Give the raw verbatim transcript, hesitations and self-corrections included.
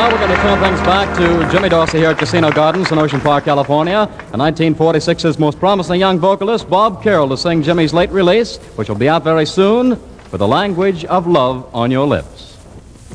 Now we're going to turn things back to Jimmy Dorsey here at Casino Gardens in Ocean Park, California, and nineteen forty-six's most promising young vocalist, Bob Carroll, to sing Jimmy's late release, which will be out very soon, With the Language of Love on Your Lips.